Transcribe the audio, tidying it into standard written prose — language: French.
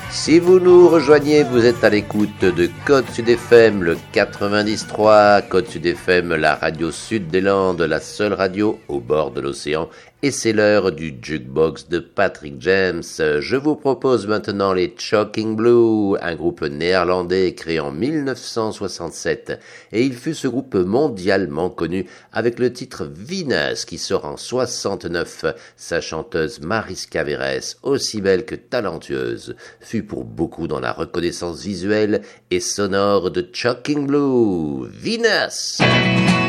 Si vous nous rejoignez, vous êtes à l'écoute de Côte Sud FM, le 90.3. Côte Sud FM, la radio sud des Landes, la seule radio au bord de l'océan. Et c'est l'heure du Jukebox de Patrick James. Je vous propose maintenant les Shocking Blue, un groupe néerlandais créé en 1967. Et il fut ce groupe mondialement connu avec le titre Venus qui sort en 69. Sa chanteuse Mariska Verres, aussi belle que talentueuse, fut pour beaucoup dans la reconnaissance visuelle et sonore de Shocking Blue. Venus!